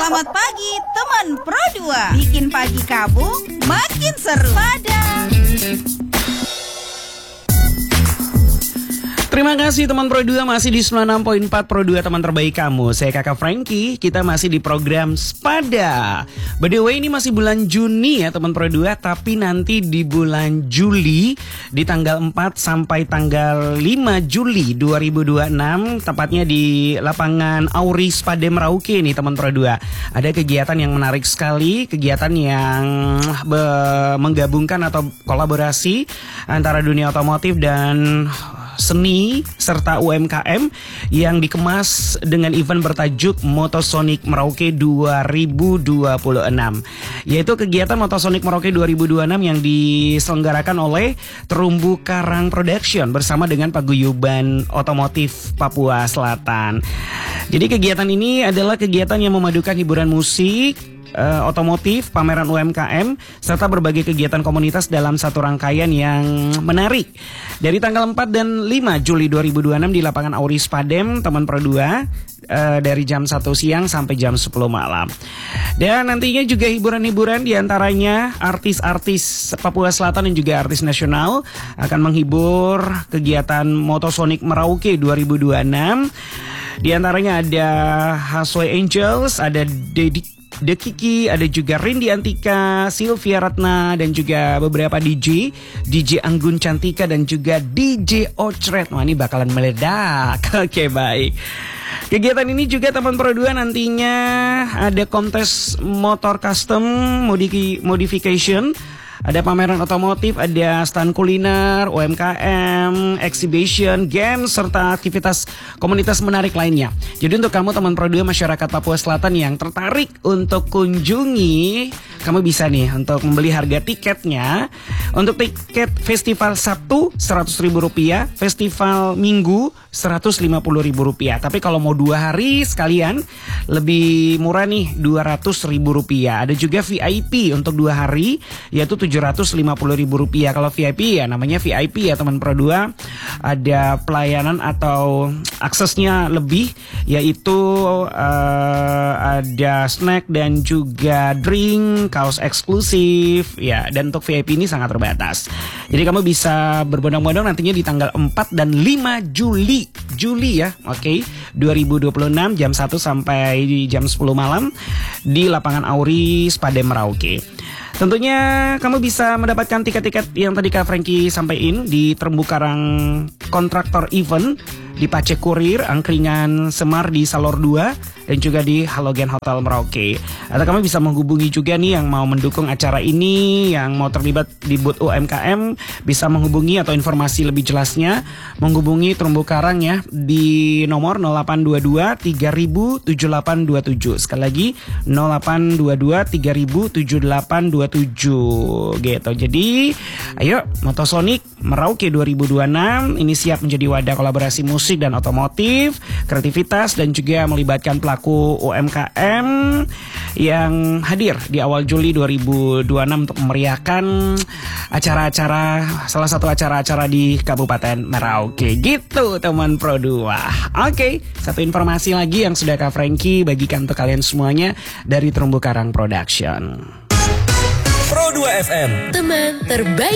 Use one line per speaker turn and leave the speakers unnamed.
Selamat pagi teman Pro 2. Bikin pagi kamu makin seru.
Terima kasih teman Pro 2, masih di 96.4 Pro 2, teman terbaik kamu. Saya Kakak Frankie, kita masih di program Spada. By the way, ini masih bulan Juni ya teman Pro 2, tapi nanti di bulan Juli, di tanggal 4 sampai tanggal 5 Juli 2026, tepatnya di lapangan Auri Spade Merauke nih teman Pro 2. Ada kegiatan yang menarik sekali, kegiatan yang menggabungkan atau kolaborasi antara dunia otomotif dan seni serta UMKM yang dikemas dengan event bertajuk Motosonic Merauke 2026, yaitu kegiatan Motosonic Merauke 2026 yang diselenggarakan oleh Terumbu Karang Production bersama dengan Paguyuban Otomotif Papua Selatan. Jadi kegiatan ini adalah kegiatan yang memadukan hiburan musik, otomotif, pameran UMKM, serta berbagai kegiatan komunitas dalam satu rangkaian yang menarik. Dari tanggal 4 dan 5 Juli 2026 di lapangan Auri Spadem, teman Pro 2, dari jam 1 siang sampai jam 10 malam. Dan nantinya juga hiburan-hiburan, diantaranya artis-artis Papua Selatan dan juga artis nasional akan menghibur kegiatan Motosonic Merauke 2026. Di antaranya ada Hasway Angels, ada The Kiki, ada juga Rindy Antika, Sylvia Ratna, dan juga beberapa DJ Anggun Cantika dan juga DJ Ochret. Wah, ini bakalan meledak. Oke, baik. Kegiatan ini juga teman Pro 2 nantinya ada kontes motor custom modification, ada pameran otomotif, ada stand kuliner, UMKM, exhibition, games, serta aktivitas komunitas menarik lainnya. Jadi untuk kamu teman Pro 2 masyarakat Papua Selatan yang tertarik untuk kunjungi, kamu bisa nih untuk membeli harga tiketnya. Untuk tiket festival Sabtu Rp100.000, festival Minggu Rp150.000. Tapi kalau mau 2 hari sekalian lebih murah nih, Rp200.000. Ada juga VIP untuk 2 hari yaitu Rp750.000. Kalau VIP ya namanya VIP ya teman Pro 2. Ada pelayanan atau aksesnya lebih, yaitu ada snack dan juga drink, kaos eksklusif ya. Dan untuk VIP ini sangat terbatas. Jadi kamu bisa berbondong-bondong nantinya di tanggal 4 dan 5 Juli ya, oke, 2026 jam 1 sampai jam 10 malam di lapangan Auri Spade Merauke. Tentunya kamu bisa mendapatkan tiket-tiket yang tadi Kak Frankie sampaikan di Terumbu Karang Kontraktor Event, di Pace Kurir, Angkringan Semar di Salor 2, dan juga di Halogen Hotel Merauke. Atau kamu bisa menghubungi juga nih yang mau mendukung acara ini, yang mau terlibat di booth UMKM, bisa menghubungi atau informasi lebih jelasnya menghubungi Terumbu Karang ya di nomor 0822 3000 7827. Sekali lagi 0822 3000 7827 gitu. Jadi ayo Motosonic Merauke 2026 ini siap menjadi wadah kolaborasi musik dan otomotif, kreativitas, dan juga melibatkan pelaku UMKM yang hadir di awal Juli 2026 untuk memeriahkan acara-acara, salah satu acara-acara di Kabupaten Merauke gitu teman Pro 2. Oke, satu informasi lagi yang sudah Kak Frankie bagikan untuk kalian semuanya dari Terumbu Karang Production.
Pro 2 FM,
teman terbaik.